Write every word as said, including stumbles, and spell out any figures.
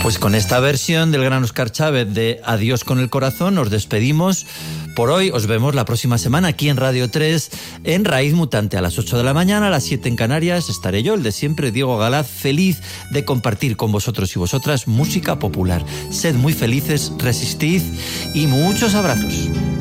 Pues con esta versión del gran Óscar Chávez de Adiós con el corazón nos despedimos por hoy. Os vemos la próxima semana aquí en Radio tres en Raíz Mutante a las ocho de la mañana, a las siete en Canarias. Estaré yo, el de siempre, Diego Galaz, feliz de compartir con vosotros y vosotras música popular. Sed muy felices, resistid y muchos abrazos.